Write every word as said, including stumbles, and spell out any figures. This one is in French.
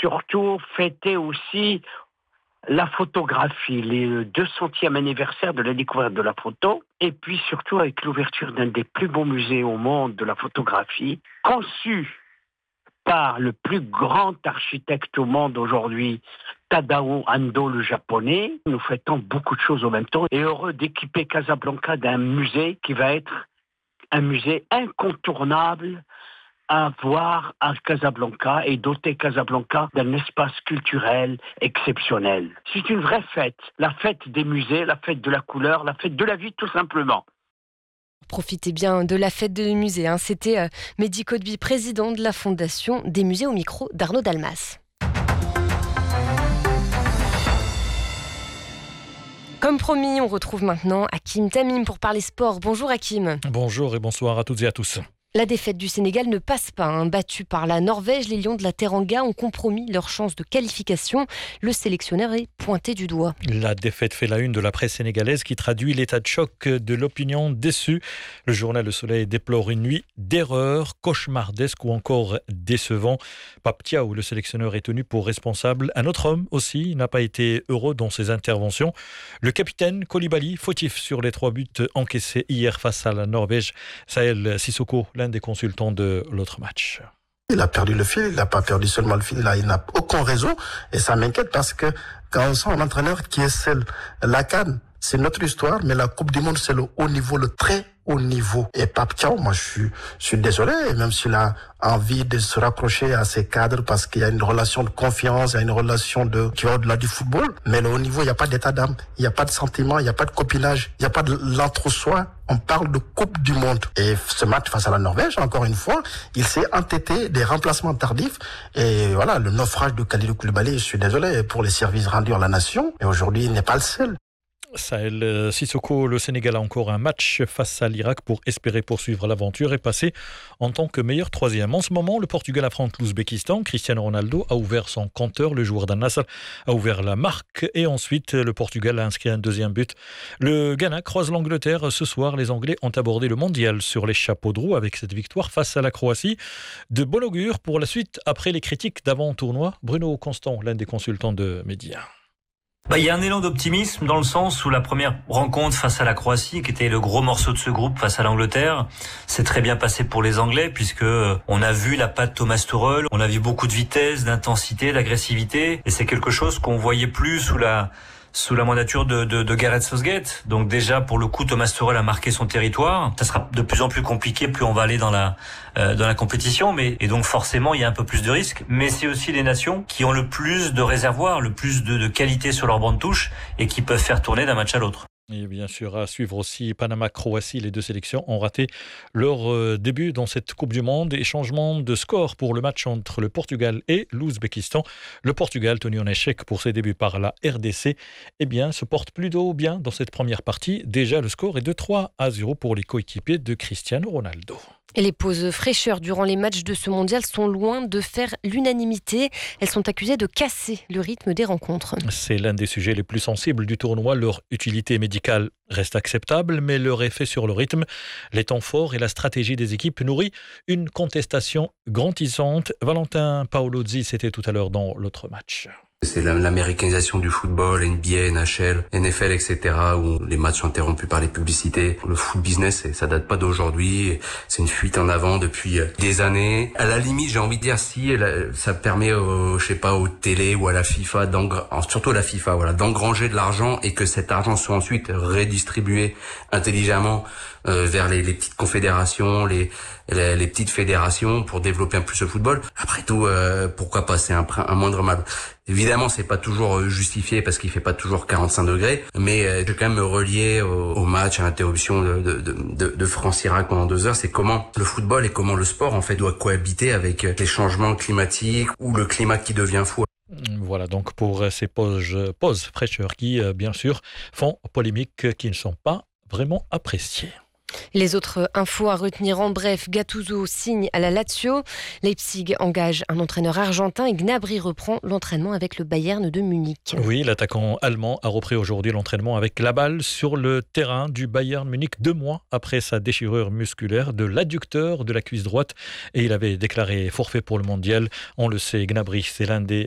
surtout fêter aussi la photographie, le deux centième anniversaire de la découverte de la photo, et puis surtout avec l'ouverture d'un des plus beaux musées au monde de la photographie, conçu par le plus grand architecte au monde aujourd'hui, Tadao Ando, le japonais. Nous fêtons beaucoup de choses en même temps et heureux d'équiper Casablanca d'un musée qui va être un musée incontournable à voir à Casablanca et doter Casablanca d'un espace culturel exceptionnel. C'est une vraie fête, la fête des musées, la fête de la couleur, la fête de la vie tout simplement. Profitez bien de la fête des musées. Hein. C'était euh, Mehdi Kodbi, président de la Fondation des musées, au micro d'Arnaud Dalmas. Comme promis, on retrouve maintenant Hakim Tamim pour parler sport. Bonjour Hakim. Bonjour et bonsoir à toutes et à tous. La défaite du Sénégal ne passe pas. Hein. Battus par la Norvège, les Lions de la Teranga ont compromis leur chance de qualification. Le sélectionneur est pointé du doigt. La défaite fait la une de la presse sénégalaise qui traduit l'état de choc de l'opinion déçue. Le journal Le Soleil déplore une nuit d'erreurs, cauchemardesque ou encore décevant. Pape Thiaw, le sélectionneur, est tenu pour responsable. Un autre homme aussi n'a pas été heureux dans ses interventions. Le capitaine Koulibaly, fautif sur les trois buts encaissés hier face à la Norvège. Saël Sissoko, l'un des consultants de l'autre match. Il a perdu le fil, il n'a pas perdu seulement le fil, là, il n'a aucun réseau. Et ça m'inquiète parce que quand on sent un entraîneur qui est seul, la CAN, c'est notre histoire, mais la Coupe du Monde, c'est le haut niveau, le très haut niveau. Et Pape Thiaw, moi, je suis, je suis désolé, même s'il a envie de se raccrocher à ses cadres parce qu'il y a une relation de confiance, il y a une relation de, qui va au-delà du football. Mais le haut niveau, il n'y a pas d'état d'âme, il n'y a pas de sentiment, il n'y a pas de copinage, il n'y a pas de l'entre-soi. On parle de Coupe du Monde. Et ce match face à la Norvège, encore une fois, il s'est entêté des remplacements tardifs. Et voilà, le naufrage de Kalidou Koulibaly, je suis désolé pour les services rendus à la nation. Et aujourd'hui, il n'est pas le seul. Saël Sissoko, le Sénégal a encore un match face à l'Irak pour espérer poursuivre l'aventure et passer en tant que meilleur troisième. En ce moment, le Portugal affronte l'Ouzbékistan. Cristiano Ronaldo a ouvert son compteur. Le joueur d'Al-Nassr a ouvert la marque et ensuite le Portugal a inscrit un deuxième but. Le Ghana croise l'Angleterre. Ce soir, les Anglais ont abordé le mondial sur les chapeaux de roue avec cette victoire face à la Croatie. De bon augure pour la suite après les critiques d'avant-tournoi. Bruno Constant, l'un des consultants de médias. Bah, il y a un élan d'optimisme dans le sens où la première rencontre face à la Croatie, qui était le gros morceau de ce groupe face à l'Angleterre, s'est très bien passé pour les Anglais puisque on a vu la patte Thomas Tuchel, on a vu beaucoup de vitesse, d'intensité, d'agressivité, et c'est quelque chose qu'on voyait plus sous la sous la mandature de, de, de Gareth Southgate. Donc déjà, pour le coup, Thomas Tuchel a marqué son territoire. Ça sera de plus en plus compliqué, plus on va aller dans la euh, dans la compétition. Mais et donc forcément, il y a un peu plus de risques. Mais c'est aussi les nations qui ont le plus de réservoirs, le plus de, de qualité sur leur banc de touche et qui peuvent faire tourner d'un match à l'autre. Et bien sûr, à suivre aussi Panama-Croatie. Les deux sélections ont raté leur euh, début dans cette Coupe du Monde et changement de score pour le match entre le Portugal et l'Ouzbékistan. Le Portugal, tenu en échec pour ses débuts par la R D C, eh bien, se porte plutôt bien dans cette première partie. Déjà, le score est de trois à zéro pour les coéquipiers de Cristiano Ronaldo. Et les pauses fraîcheurs durant les matchs de ce mondial sont loin de faire l'unanimité. Elles sont accusées de casser le rythme des rencontres. C'est l'un des sujets les plus sensibles du tournoi. Leur utilité médicale reste acceptable, mais leur effet sur le rythme, les temps forts et la stratégie des équipes nourrit une contestation grandissante. Valentin Paolozzi, c'était tout à l'heure dans l'autre match. C'est l'américanisation du football, N B A, N H L, N F L, et cetera, où les matchs sont interrompus par les publicités. Le foot business, ça date pas d'aujourd'hui. C'est une fuite en avant depuis des années. À la limite, j'ai envie de dire si ça permet, au, je sais pas, aux télé ou à la FIFA, surtout à la FIFA, voilà, d'engranger de l'argent et que cet argent soit ensuite redistribué intelligemment euh, vers les, les petites confédérations, les, les, les petites fédérations pour développer un peu plus le football. Après tout, euh, pourquoi pas, c'est un, un moindre mal. Évidemment, c'est pas toujours justifié parce qu'il fait pas toujours quarante-cinq degrés, mais euh, je vais quand même me relier au, au match, à l'interruption de, de, de, de France-Irak pendant deux heures. C'est comment le football et comment le sport, en fait, doit cohabiter avec les changements climatiques ou le climat qui devient fou. Voilà donc pour ces pauses, pauses fraîcheurs qui, bien sûr, font polémique, qui ne sont pas vraiment appréciées. Les autres infos à retenir en bref, Gattuso signe à la Lazio, Leipzig engage un entraîneur argentin et Gnabry reprend l'entraînement avec le Bayern de Munich. Oui, l'attaquant allemand a repris aujourd'hui l'entraînement avec la balle sur le terrain du Bayern Munich deux mois après sa déchirure musculaire de l'adducteur de la cuisse droite et il avait déclaré forfait pour le mondial. On le sait, Gnabry, c'est l'un des